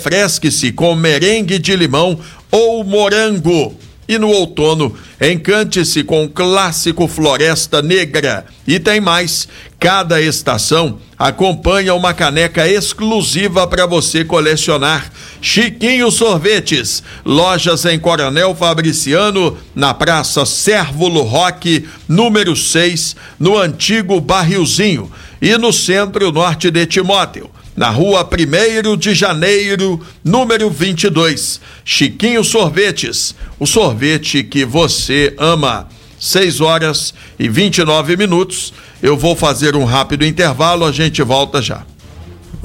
refresque-se com merengue de limão ou morango. E no outono, encante-se com o clássico Floresta Negra. E tem mais, cada estação acompanha uma caneca exclusiva para você colecionar. Chiquinho Sorvetes, lojas em Coronel Fabriciano, na Praça Cérvulo Roque, número 6, no antigo Barrilzinho, e no Centro-Norte de Timóteo, na Rua 1º de Janeiro, número 22. Chiquinho Sorvetes, o sorvete que você ama. 6h29. Eu vou fazer um rápido intervalo, a gente volta já.